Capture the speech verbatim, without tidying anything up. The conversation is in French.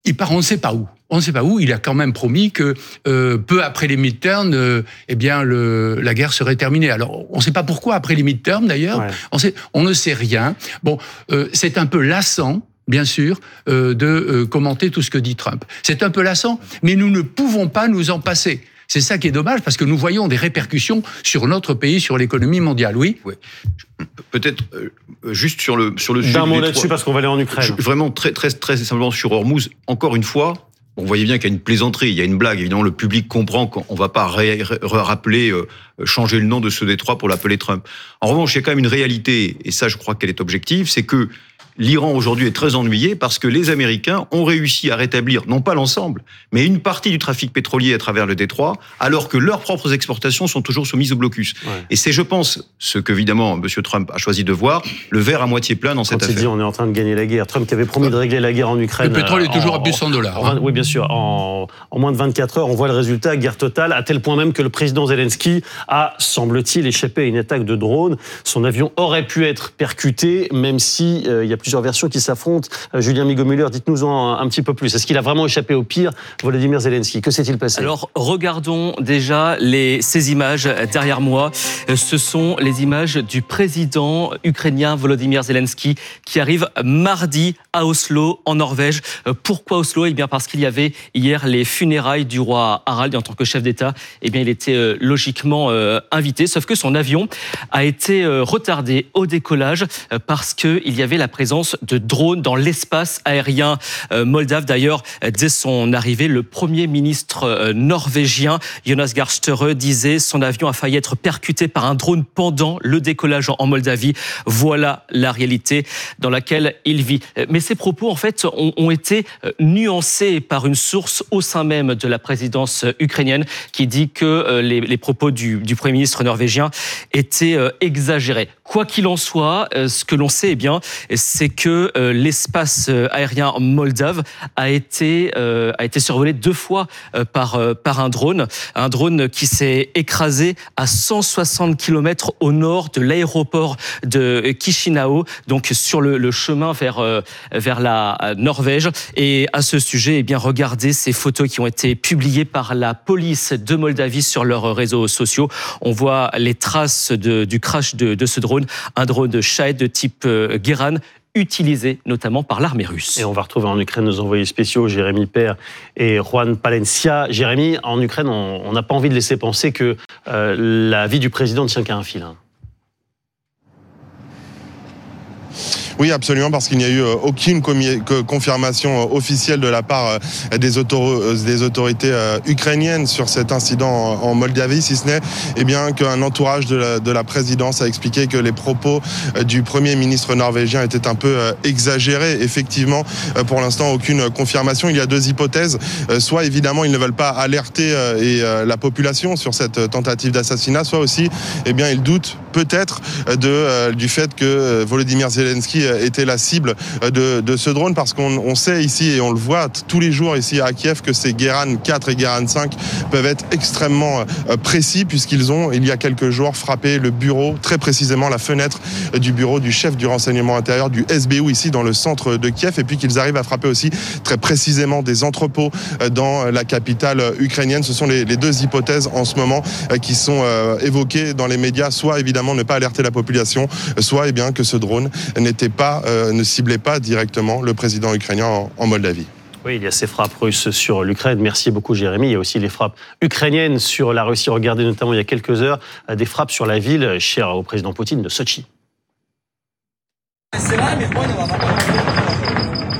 Il part, on ne sait pas où. On ne sait pas où. Il a quand même promis que euh, peu après les midterms, euh, eh bien, le, la guerre serait terminée. Alors, on ne sait pas pourquoi après les midterms, d'ailleurs. Ouais. On, sait, on ne sait rien. Bon, euh, c'est un peu lassant, bien sûr, euh, de euh, commenter tout ce que dit Trump. C'est un peu lassant, mais nous ne pouvons pas nous en passer. C'est ça qui est dommage, parce que nous voyons des répercussions sur notre pays, sur l'économie mondiale. Oui. Oui. Peut-être euh, juste sur le sur le sujet. D'un mot là-dessus, parce qu'on va aller en Ukraine. Vraiment très très très simplement sur Hormuz. Encore une fois, on voyait bien qu'il y a une plaisanterie, il y a une blague. Évidemment, le public comprend qu'on va pas ré- ré- rappeler, euh, changer le nom de ce détroit pour l'appeler Trump. En revanche, il y a quand même une réalité, et ça, je crois qu'elle est objective, c'est que l'Iran aujourd'hui est très ennuyé parce que les Américains ont réussi à rétablir, non pas l'ensemble, mais une partie du trafic pétrolier à travers le détroit, alors que leurs propres exportations sont toujours soumises au blocus. Ouais. Et c'est, je pense, ce que, évidemment, M. Trump a choisi de voir, le verre à moitié plein dans Quand cette il affaire. Dit on est en train de gagner la guerre. Trump qui avait promis de régler la guerre en Ukraine. Le pétrole est toujours en, à plus de cent dollars. Hein. Oui, bien sûr. En, en moins de vingt-quatre heures, on voit le résultat, guerre totale, à tel point même que le président Zelensky a, semble-t-il, échappé à une attaque de drone. Son avion aurait pu être percuté, même si euh, il y a plusieurs versions qui s'affrontent. Julien Migaud-Müller, dites-nous-en un, un petit peu plus. Est-ce qu'il a vraiment échappé au pire, Volodymyr Zelensky? Que s'est-il passé? Alors, regardons déjà les, ces images derrière moi. Ce sont les images du président ukrainien Volodymyr Zelensky qui arrive mardi à Oslo, en Norvège. Pourquoi Oslo? Eh bien, parce qu'il y avait hier les funérailles du roi Harald. Et en tant que chef d'État, eh bien, il était euh, logiquement euh, invité. Sauf que son avion a été euh, retardé au décollage euh, parce qu'il y avait la présence de drones dans l'espace aérien euh, moldave. D'ailleurs, dès son arrivée, le premier ministre euh, norvégien, Jonas Gahr Støre, disait son avion a failli être percuté par un drone pendant le décollage en Moldavie. Voilà la réalité dans laquelle il vit. Mais ces propos, en fait, ont, ont été nuancés par une source au sein même de la présidence ukrainienne qui dit que euh, les, les propos du, du premier ministre norvégien étaient euh, exagérés. Quoi qu'il en soit, euh, ce que l'on sait, eh bien, c'est que euh, l'espace aérien moldave a été euh, a été survolé deux fois euh, par euh, par un drone, un drone qui s'est écrasé à cent soixante kilomètres au nord de l'aéroport de Chisinau, donc sur le, le chemin vers euh, vers la Norvège. Et à ce sujet, eh bien, regardez ces photos qui ont été publiées par la police de Moldavie sur leurs réseaux sociaux. On voit les traces de, du crash de, de ce drone, un drone de Shahed de type euh, Geran, utilisé notamment par l'armée russe. Et on va retrouver en Ukraine nos envoyés spéciaux, Jérémy Père et Juan Palencia. Jérémy, en Ukraine, on n'a pas envie de laisser penser que euh, la vie du président ne tient qu'à un fil. Hein. Oui, absolument, parce qu'il n'y a eu aucune confirmation officielle de la part des, autor- des autorités ukrainiennes sur cet incident en Moldavie, si ce n'est eh bien, qu'un entourage de la, de la présidence a expliqué que les propos du Premier ministre norvégien étaient un peu exagérés. Effectivement, pour l'instant, aucune confirmation. Il y a deux hypothèses. Soit, évidemment, ils ne veulent pas alerter et la population sur cette tentative d'assassinat, soit aussi, eh bien, ils doutent peut-être de, du fait que Volodymyr Zelensky était la cible de, de ce drone, parce qu'on on sait ici, et on le voit tous les jours ici à Kiev, que ces Geran quatre et Geran cinq peuvent être extrêmement précis, puisqu'ils ont, il y a quelques jours, frappé le bureau, très précisément la fenêtre du bureau du chef du renseignement intérieur, du S B U, ici dans le centre de Kiev, et puis qu'ils arrivent à frapper aussi très précisément des entrepôts dans la capitale ukrainienne. Ce sont les, les deux hypothèses en ce moment qui sont évoquées dans les médias, soit évidemment ne pas alerter la population, soit eh bien, que ce drone n'était pas, euh, ne ciblait pas directement le président ukrainien en, en Moldavie. Oui, il y a ces frappes russes sur l'Ukraine. Merci beaucoup, Jérémy. Il y a aussi les frappes ukrainiennes sur la Russie. Regardez notamment il y a quelques heures des frappes sur la ville chère au président Poutine de Sotchi.